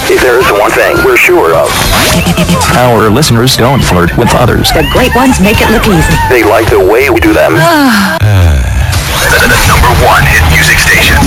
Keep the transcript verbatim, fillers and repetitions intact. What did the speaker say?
If there's one thing we're sure of, our listeners don't flirt with others. The great ones make it look easy. they like the way we do them. The number one hit music station.